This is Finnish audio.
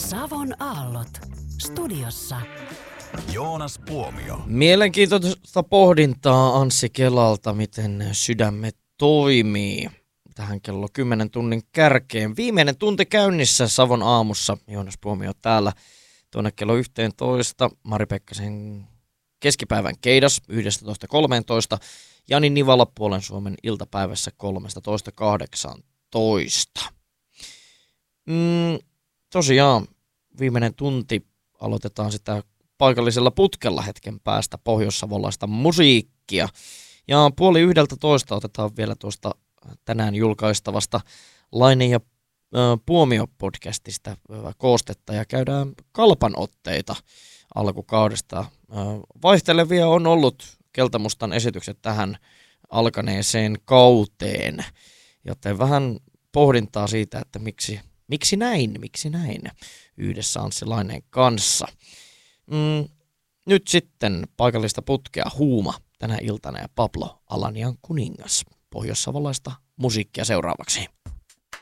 Savon aallot. Studiossa Joonas Puomio. Mielenkiintoista pohdintaa Anssi Kelalta, miten sydämme toimii. Tähän kello 10 tunnin kärkeen. Viimeinen tunti käynnissä Savon aamussa. Joonas Puomio täällä tuonne kello 11. Mari Pekkasen keskipäivän keidas 11.13. Jani Nivala puolen Suomen iltapäivässä 13.18. Tosiaan viimeinen tunti aloitetaan sitä paikallisella putkella hetken päästä pohjoissavolaista musiikkia. Ja 11:30 otetaan vielä tuosta tänään julkaistavasta Laine ja Puomio-podcastista koostetta ja käydään kalpanotteita alkukaudesta. Vaihtelevia on ollut Keltamustan esitykset tähän alkaneeseen kauteen, joten vähän pohdintaa siitä, että miksi näin yhdessä Anssi Laineen kanssa. Nyt sitten paikallista putkea Huuma tänä iltana ja Pablo Alanian kuningas. Pohjoissavolaista musiikkia seuraavaksi.